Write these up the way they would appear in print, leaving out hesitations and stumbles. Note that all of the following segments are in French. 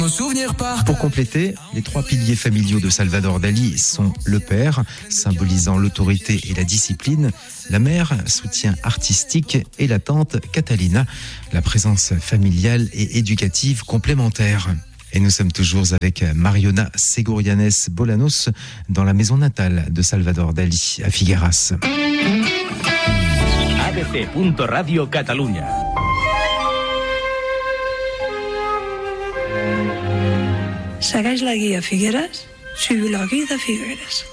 Pour compléter, les 3 piliers familiaux de Salvador Dalí sont le père, symbolisant l'autorité et la discipline, la mère, soutien artistique, et la tante, Catalina, la présence familiale et éducative complémentaire. Et nous sommes toujours avec Mariona Segurianes Bolanos dans la maison natale de Salvador Dalí à Figueras. ABC.Radio Catalunya. Segueix la guia Figueras, suivi la guia de Figueras.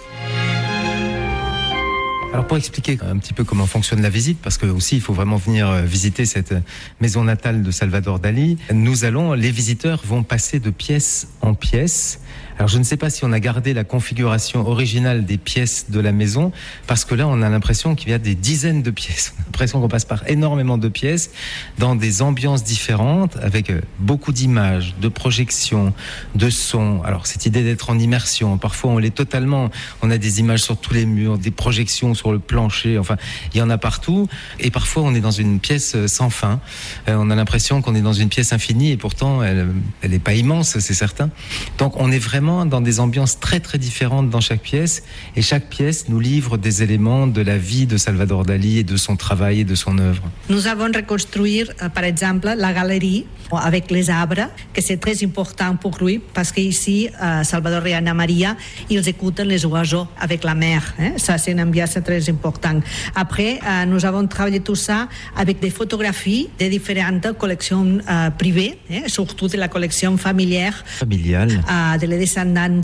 Alors pour expliquer un petit peu comment fonctionne la visite, parce que aussi il faut vraiment venir visiter cette maison natale de Salvador Dalí, les visiteurs vont passer de pièce en pièce. Alors je ne sais pas si on a gardé la configuration originale des pièces de la maison, parce que là on a l'impression qu'il y a des dizaines de pièces. On a l'impression qu'on passe par énormément de pièces, dans des ambiances différentes, avec beaucoup d'images, de projections, de sons. Alors cette idée d'être en immersion, parfois on a des images sur tous les murs, des projections sur le plancher, enfin il y en a partout, et parfois on est dans une pièce sans fin. On a l'impression qu'on est dans une pièce infinie, et pourtant elle n'est pas immense, c'est certain. Donc on est vraiment dans des ambiances très très différentes dans chaque pièce, et chaque pièce nous livre des éléments de la vie de Salvador Dalí et de son travail et de son œuvre. Nous avons reconstruit, par exemple, la galerie avec les arbres, que c'est très important pour lui, parce qu'ici, Salvador et Anna Maria, ils écoutent les oiseaux avec la mer. Ça, c'est une ambiance très importante. Après, nous avons travaillé tout ça avec des photographies de différentes collections privées, surtout de la collection familiale de les descendants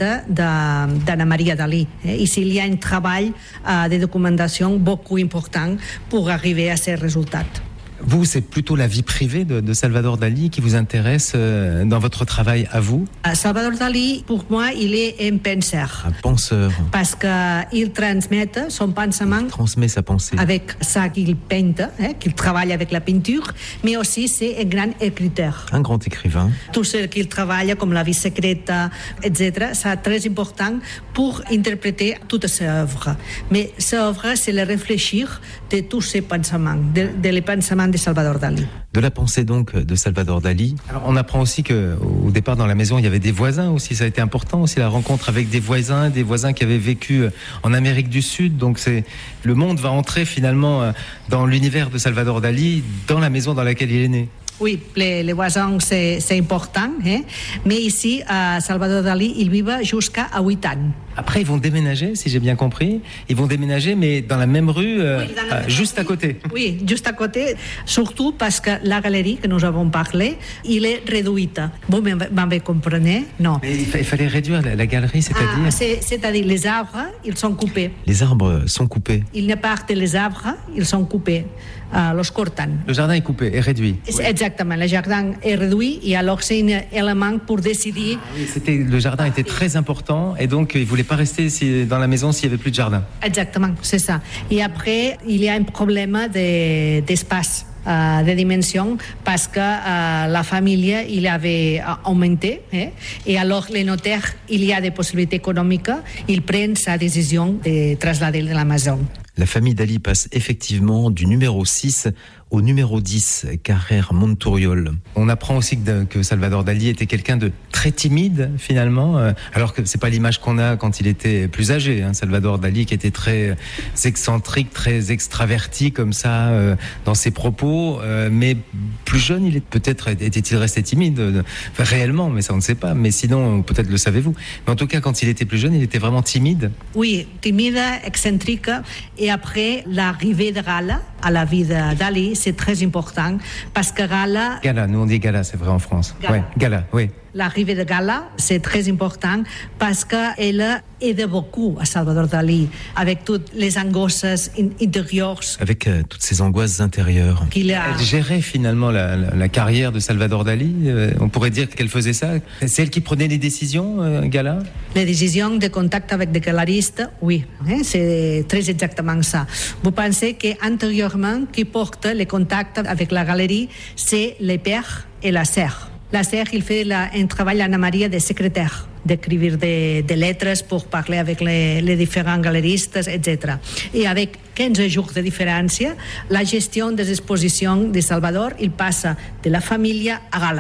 d'Anna Maria Dalí. Ici, il y a un travail de documentation beaucoup important pour arriver à ces résultats. Vous, c'est plutôt la vie privée de Salvador Dalí qui vous intéresse dans votre travail à vous? Salvador Dalí, pour moi, il est un penseur. Un penseur. Parce qu'il transmet son pensement. Il transmet sa pensée. Avec ça qu'il peint, qu'il travaille avec la peinture, mais aussi c'est un grand écriteur. Un grand écrivain. Tout ce qu'il travaille, comme la vie secrète, etc., c'est très important pour interpréter toutes ses œuvres. Mais ses œuvres, c'est le réfléchir de tous ses pensements, de les pensements de Salvador Dalí. De la pensée donc de Salvador Dalí. Alors on apprend aussi qu'au départ dans la maison il y avait des voisins aussi, ça a été important aussi la rencontre avec des voisins qui avaient vécu en Amérique du Sud, donc le monde va entrer finalement dans l'univers de Salvador Dalí, dans la maison dans laquelle il est né. Oui, les voisins, c'est important, mais ici, Salvador Dalí, il vit jusqu'à 8 ans. Après, ils vont déménager, si j'ai bien compris. Ils vont déménager, mais dans la même rue, juste à côté. Oui, juste à côté, surtout parce que la galerie que nous avons parlé, il est réduite. Vous m'avez compris? Non. Mais il fallait réduire la galerie, c'est-à-dire c'est-à-dire les arbres, ils sont coupés. Les arbres sont coupés. Il ne part que les arbres, ils sont coupés. Los cortan. Le jardin est coupé, est réduit. Exactement, le jardin est réduit et alors c'est un élément pour décider. Le jardin était très important et donc il ne voulait pas rester dans la maison s'il n'y avait plus de jardin. Exactement, c'est ça. Et après, il y a un problème d'espace. De dimension parce que la famille il avait augmenté et alors les notaires il y a des possibilités économiques, ils prennent sa décision de traslader de la maison. La famille Dalí passe effectivement du numéro 6 au numéro 10, Carrer Montoriol. On apprend aussi que Salvador Dalí était quelqu'un de très timide finalement, alors que c'est pas l'image qu'on a quand il était plus âgé. Salvador Dalí qui était très excentrique, très extraverti comme ça dans ses propos, mais plus jeune, était-il resté timide réellement, mais ça on ne sait pas. Mais sinon, peut-être le savez-vous. Mais en tout cas, quand il était plus jeune, il était vraiment timide. Oui, timide, excentrique. Et après l'arrivée de Gala à la vie de Dalí, c'est très important parce que Gala, nous on dit Gala, c'est vrai en France. Gala, oui. L'arrivée de Gala, c'est très important parce qu'elle aide beaucoup à Salvador Dalí avec toutes les angoisses intérieures. Avec toutes ces angoisses intérieures. Elle gérait finalement la carrière de Salvador Dalí. On pourrait dire qu'elle faisait ça. C'est elle qui prenait les décisions, Gala? Les décisions de contact avec des galeristes, oui. C'est très exactement ça. Vous pensez qu'antérieurement, qui porte les contacts avec la galerie, c'est le père et la sœur. La sœur, il fait un travail à Anna Maria de secrétaire, d'écrire des lettres pour parler avec les différents galeristes, etc. Et avec 15 jours de différence, la gestion des expositions de Salvador, il passe de la famille à Gala.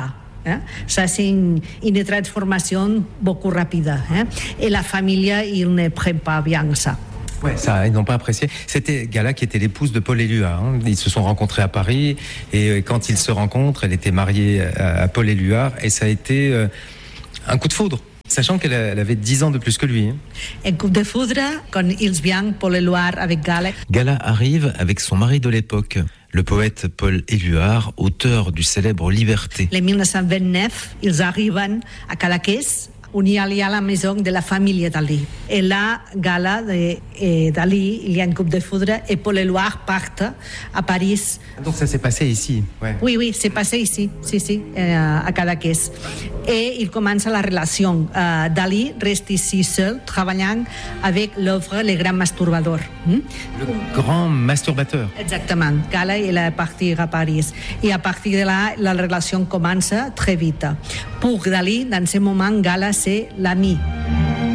Ça, c'est une transformation beaucoup rapide. Et la famille, ils ne prennent pas bien ça. Ouais, ça, ils n'ont pas apprécié. C'était Gala qui était l'épouse de Paul Éluard. Ils se sont rencontrés à Paris et quand ils se rencontrent, elle était mariée à Paul Éluard et ça a été un coup de foudre. Sachant qu'elle avait 10 ans de plus que lui. Un coup de foudre, quand ils viennent, Paul Éluard avec Gala. Gala arrive avec son mari de l'époque, le poète Paul Éluard, auteur du célèbre Liberté. En 1929, ils arrivent à Cadaqués, on y a la maison de la famille Dalí. Et là, Gala et Dalí, il y a un coup de foudre et Paul Éluard partent à Paris. Donc ça s'est passé ici. Ouais. Oui, c'est passé ici, à Cadaqués. Et il commence la relation. Dalí reste ici seul, travaillant avec l'œuvre Le Grand Masturbador. Le Grand Masturbateur. Exactement. Gala, il est parti à Paris. Et à partir de là, la relation commence très vite. Pour Dalí, dans ce moment, Gala, c'est l'ami.